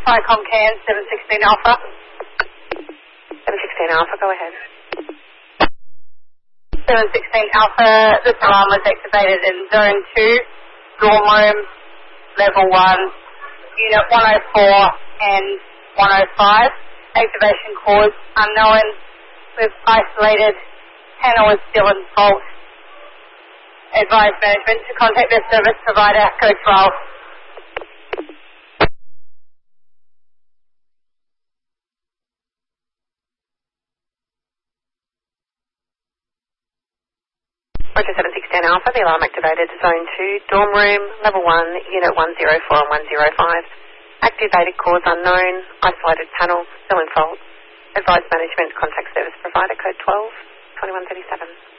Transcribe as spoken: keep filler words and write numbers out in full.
Cycom Can, seven sixteen Alpha. seven sixteen Alpha, go ahead. seven sixteen Alpha, this alarm was activated in Zone two, dorm room, Level one, Unit one oh four and one oh five. Activation cause unknown. We've isolated. Panel is still in fault. Advise management to contact their service provider, code twelve. Roger seven sixteen Alpha, the alarm activated to Zone two, dorm room, Level one, Unit one oh four and one oh five. Activated cause unknown, isolated panel, still in fault. Advise management to contact service provider, code twelve, twenty-one thirty-seven.